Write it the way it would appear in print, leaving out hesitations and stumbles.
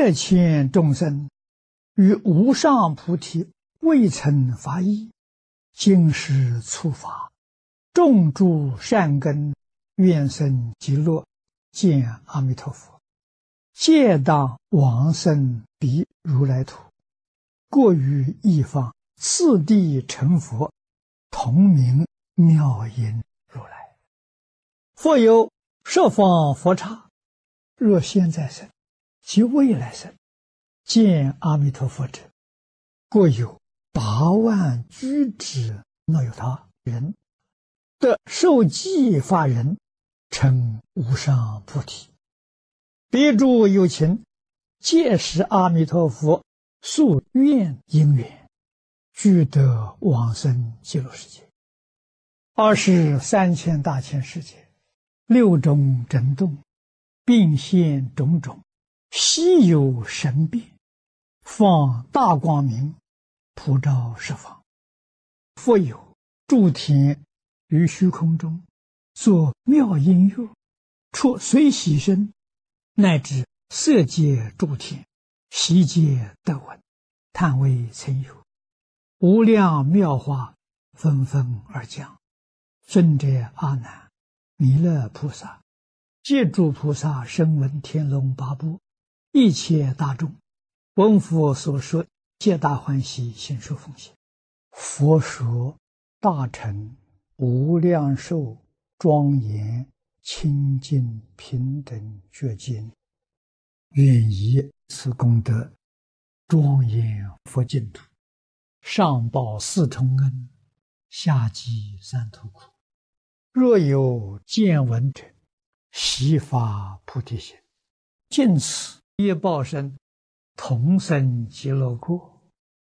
1千众生与无上菩提未曾发意，今时触发，种诸善根，愿生极乐，见阿弥陀佛，皆当往生彼如来土，过于一方，次第成佛，同名妙音如来。复有十方佛刹，若现在生及未来生，见阿弥陀佛者，过有8万俱胝那由他人，得受记法人，成无上菩提。彼诸有情，皆是阿弥陀佛宿愿因缘，俱得往生极乐世界。23千大千世界，6种震动，并现种种，稀有神变，放大光明，普照十方。复有诸天于虚空中，作妙音乐，出随喜声，乃至色界诸天，悉皆得闻，叹为曾有。无量妙话纷纷而降。尊者阿难、弥勒菩萨、借诸菩萨声闻天龙八部一切大众，闻佛所说，皆大欢喜，信受奉行。佛说大乘无量寿庄严清净平等觉经，愿以此功德庄严佛净土，上报4重恩，下济3途苦。若有见闻者，悉发菩提心，尽此业报身，同生极乐国。